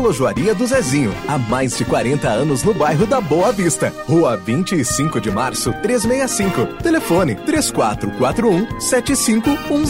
Relojoaria do Zezinho. Há mais de 40 anos no bairro da Boa Vista. Rua 25 de Março, 365. Telefone 3441-7510.